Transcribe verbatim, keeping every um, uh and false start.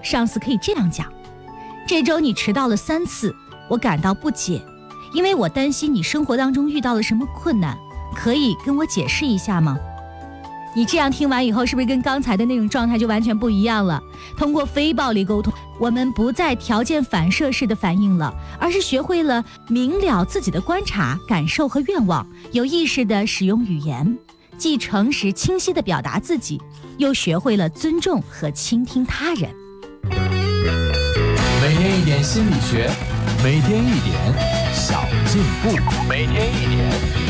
上司可以这样讲：这周你迟到了三次，我感到不解，因为我担心你生活当中遇到了什么困难，可以跟我解释一下吗？你这样听完以后，是不是跟刚才的那种状态就完全不一样了？通过非暴力沟通，我们不再条件反射式的反应了，而是学会了明了自己的观察、感受和愿望，有意识的使用语言，既诚实清晰地表达自己，又学会了尊重和倾听他人。 每天一点心理学，每天一点小进步，每天一点